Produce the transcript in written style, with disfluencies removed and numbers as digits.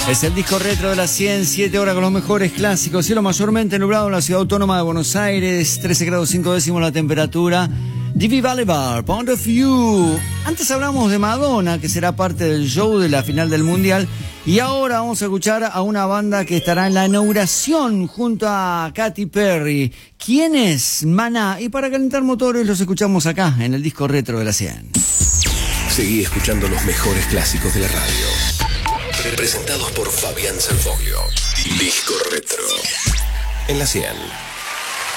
Es el disco retro de la 100, 7 horas con los mejores clásicos. Cielo mayormente nublado en la ciudad autónoma de Buenos Aires, 13 grados 5 décimos la temperatura. Divi Valley Bar, Point of View. Antes hablamos de Madonna, que será parte del show de la final del Mundial. Y ahora vamos a escuchar a una banda que estará en la inauguración junto a Katy Perry. ¿Quién es? Maná. Y para calentar motores los escuchamos acá, en el disco retro de la 100. Seguí escuchando los mejores clásicos de la radio. Presentados por Fabián Sanfoglio. Disco Retro. En la 100.